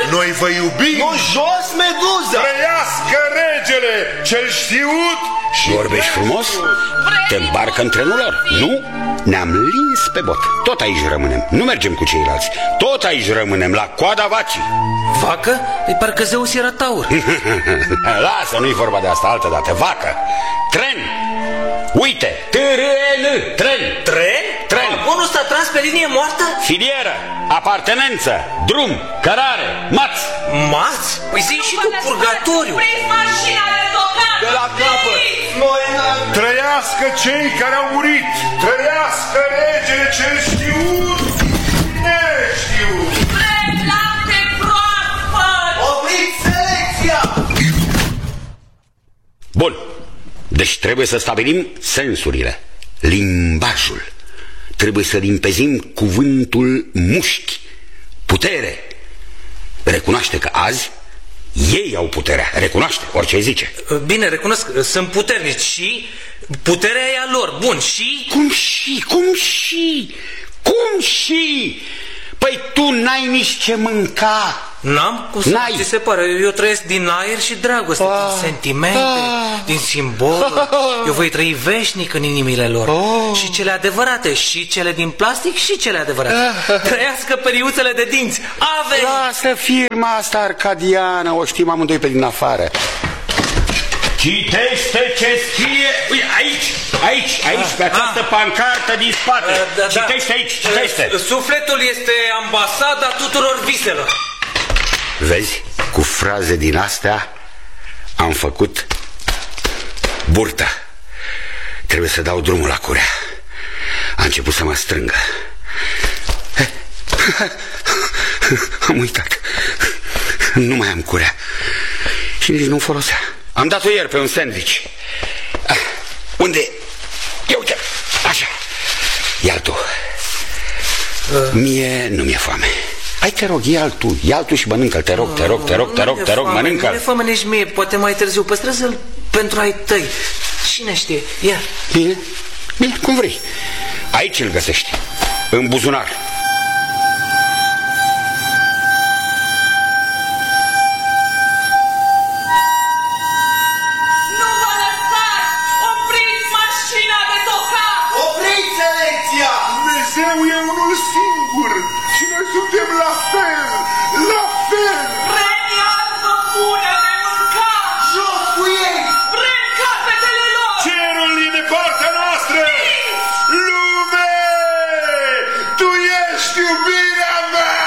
Noi vă iubim. Nu, jos meduza! Trăiască regele cel știut și vorbești frumos? Te îmbarcă în trenul lor, nu? Ne-am lins pe bot. Tot aici rămânem, nu mergem cu ceilalți. Tot aici rămânem, la coada vacii. Vacă? Parcă Zeus era taur. Lasă, nu-i vorba de asta, altă dată. Vacă, tren. Uite, tren. Tren. Vagonul ăsta trans pe linie moartă? Filieră, apartenență, drum, cărare, maț. Maț? Păi zi și tu purgatoriu. De la capăt! Noi trăiască cei care au murit. Trăiască regele cel știut și neștiut. opriți selecția! Bun, deci trebuie să stabilim sensurile, limbajul. Trebuie să limpezim cuvântul mușchi, putere. Recunoaște că azi ei au puterea, recunoaște, orice zice. Bine, recunosc, sunt puternici și puterea e a lor, bun, și... Cum și? Păi tu n-ai nici ce mânca. N-am? Cum să ți se pare? Eu trăiesc din aer și dragoste, din sentimente, din simbol. Eu voi trăi veșnic în inimile lor. Și cele adevărate, și cele din plastic, și cele adevărate. Trăiască periuțele de dinți. Ave! Lasă firma asta arcadiană, o știm amândoi pe din afară. Citește ce scrie. Uite, aici, pe această pancartă din spate. Citește aici, citește. Sufletul este ambasada tuturor viselor. Vezi, cu fraze din astea am făcut burtă. Trebuie să dau drumul la curea. A început să mă strângă. Am uitat. Nu mai am curea. Și nici nu folosea. Am dat-o ieri pe un sandwich. Unde? Ia uite, așa. Ia-l tu. Mie nu mi-e foame. Hai, te rog, ia-l tu și mănâncă-l, te rog, mănâncă-l. Nu mi-e foame nici mie, poate mai târziu. Păstrează-l pentru ai tăi. Cine știe, ia. Bine, cum vrei. Aici îl găsești, în buzunar.